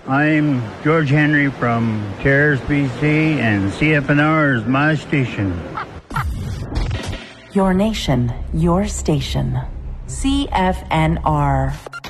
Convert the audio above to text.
I'm George Henry from Terrace, BC, and CFNR is my station. Your nation, your station. CFNR.